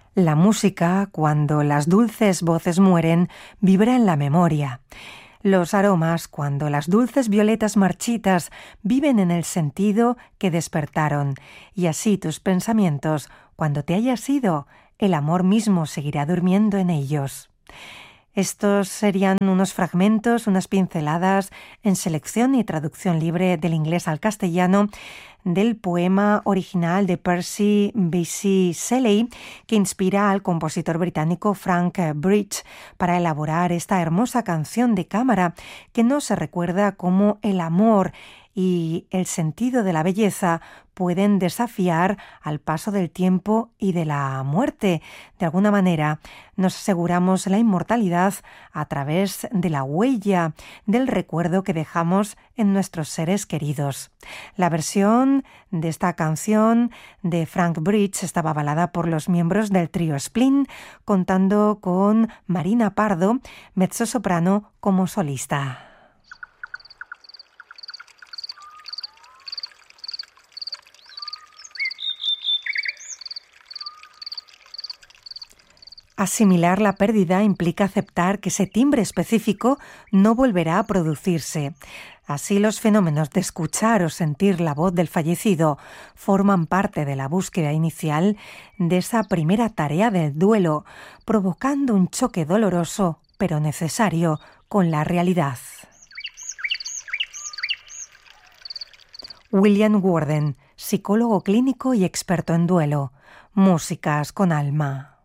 La música, cuando las dulces voces mueren, vibra en la memoria. Los aromas, cuando las dulces violetas marchitas viven en el sentido que despertaron. Y así tus pensamientos, cuando te hayas ido, el amor mismo seguirá durmiendo en ellos. Estos serían unos fragmentos, unas pinceladas en selección y traducción libre del inglés al castellano del poema original de Percy Bysshe Shelley, que inspira al compositor británico Frank Bridge para elaborar esta hermosa canción de cámara que nos recuerda cómo el amor y el sentido de la belleza pueden desafiar al paso del tiempo y de la muerte. De alguna manera nos aseguramos la inmortalidad a través de la huella, del recuerdo que dejamos en nuestros seres queridos. La versión de esta canción de Frank Bridge estaba avalada por los miembros del trío Splin, contando con Marina Pardo, mezzosoprano, como solista. Asimilar la pérdida implica aceptar que ese timbre específico no volverá a producirse. Así, los fenómenos de escuchar o sentir la voz del fallecido forman parte de la búsqueda inicial de esa primera tarea del duelo, provocando un choque doloroso, pero necesario, con la realidad. William Worden, psicólogo clínico y experto en duelo. Músicas con alma.